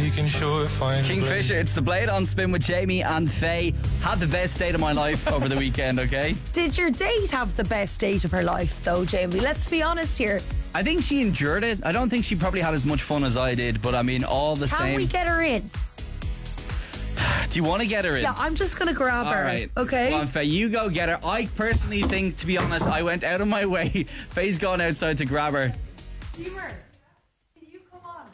you can sure find Kingfisher, it's the Blade on Spin with Jamie and Faye. Had the best date of my life over the weekend, okay? Did your date have the best date of her life, though, Jamie? Let's be honest here. I think she endured it. I don't think she probably had as much fun as I did, but I mean, all the Can same. we get her in? Do you want to get her in? Yeah, I'm just going to grab All her. right. Okay. Go on, Faye, you go get her. I personally think, to be honest, I went out of my way. Faye's gone outside to grab her. Emer, can you come on?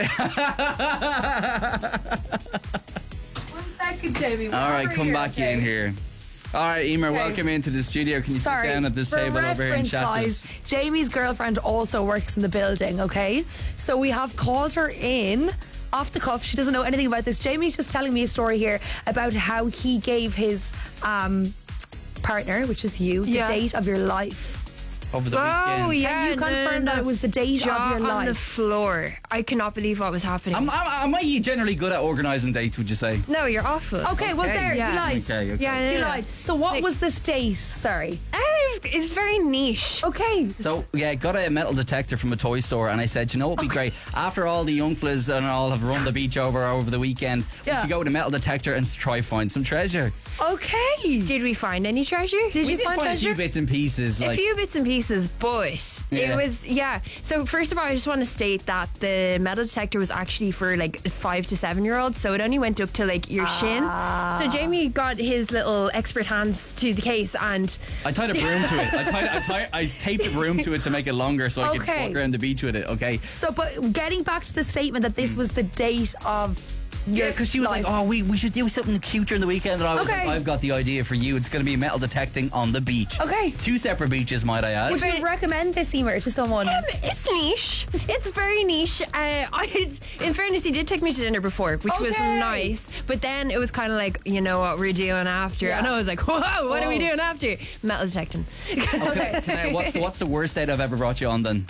1 second, Jamie. All right, come back in here. All right, Emer, welcome into the studio. Can you sit down at this table over here and chat to us? Jamie's girlfriend also works in the building, okay? So we have called her in off the cuff. She doesn't know anything about this. Jamie's just telling me a story here about how he gave his partner, which is you, the date of your life. Over the weekend. Oh, yeah. Can you confirm that it was the date of your on life? the floor. I cannot believe what was happening. Am I generally good at organising dates, would you say? No, you're awful. Okay, well, there, Yeah. you lied. Okay. Yeah, You no. lied. So what was this date? Sorry. It's very niche. Okay. So, yeah, got a metal detector from a toy store, and I said, you know what would be great? After all the young fellas and all have run the beach over the weekend, we should go with a metal detector and try find some treasure. Okay. Did we find any treasure? Did We you did find find a few treasure? bits and pieces. A few bits and pieces, but Yeah. it was, So first of all, I just want to state that the metal detector was actually for like 5 to 7 year olds, so it only went up to like your shin. So Jamie got his little expert hands to the case, and I tied a broom to it. I taped a broom to it to make it longer so I could Okay. walk around the beach with it, okay? So, but getting back to the statement that this was the date of Yeah, because she was life. like, oh, we should do something cute during the weekend. And I was Okay. like, I've got the idea for you. It's going to be metal detecting on the beach. Okay. 2 separate beaches, might I add. Would you recommend this, Emer, to someone? it's niche. It's very niche. In fairness, he did take me to dinner before, which was Okay. nice. But then it was kind of like, you know what we're doing after, Yeah. and I was like, whoa, what are we Whoa. doing after? Metal detecting. Okay. What's the worst date I've ever brought you on then?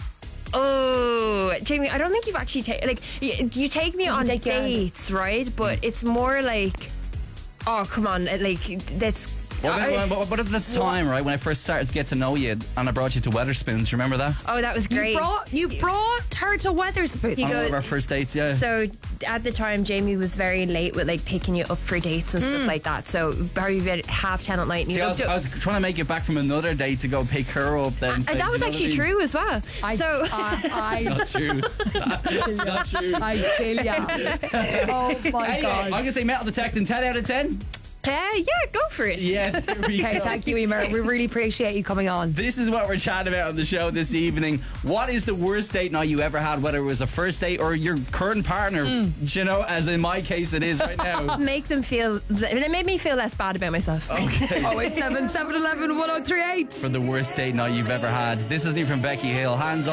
Oh, Jamie, I don't think you've actually you take me on take you on. dates, right? But it's more like, oh, come on, that's. What at the time, right, when I first started to get to know you and I brought you to Weatherspoons, remember that? Oh, that was great. You brought her to Weatherspoons. He On one goes- of our first dates, yeah. So at the time, Jamie was very late with like picking you up for dates and stuff like that. So probably about 10:30 at night. And See, you I looked up- was trying to make it back from another date to go pick her up then. and that was actually true as well. Not true. That's not true. I feel ya. Oh my Anyway, God. I'm going to say metal detecting 10 out of 10. Yeah, go for it. Yeah, there we Okay, go. thank you, Emer. We really appreciate you coming on. This is what we're chatting about on the show this evening. What is the worst date night you ever had, whether it was a first date or your current partner? You know, as in my case it is right now. Make them feel. It made me feel less bad about myself. Okay. 087 711 1038. For the worst date night you've ever had. This is new from Becky Hill. Hands